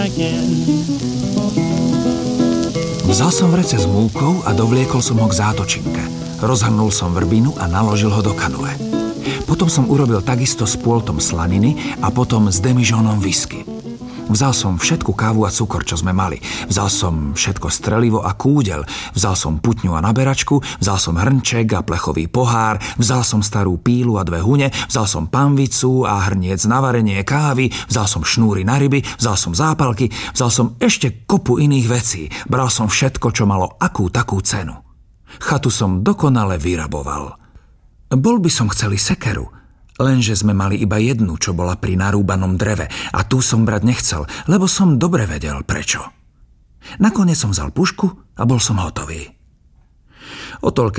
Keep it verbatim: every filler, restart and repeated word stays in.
Vzal som vrece s múkou a dovliekol som ho k zátočinke. Rozhrnul som vrbinu a naložil ho do kanule. Potom som urobil takisto s pôltom slaniny a potom s demižónom whisky. Vzal som všetku kávu a cukor, čo sme mali. Vzal som všetko strelivo a kúdel. Vzal som putňu a naberačku, vzal som hrnček a plechový pohár, vzal som starú pílu a dve hune, vzal som panvicu a hrniec na varenie kávy, vzal som šnúry na ryby, vzal som zápalky, vzal som ešte kopu iných vecí. Bral som všetko, čo malo akú takú cenu. Chatu som dokonale vyraboval. Bol by som chceli sekeru, lenže sme mali iba jednu, čo bola pri narúbanom dreve a tú som brať nechcel, lebo som dobre vedel prečo. Nakoniec som vzal pušku a bol som hotový. O toľké